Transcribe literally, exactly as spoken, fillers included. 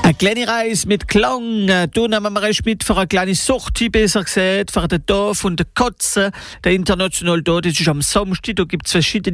Eine kleine Reise mit Klang. Da nehmen wir euch mit für eine kleine Sortie, besser gesagt, für den Dorf und den Katzen. Der internationale Tag, das ist am Samstag. Da gibt es verschiedene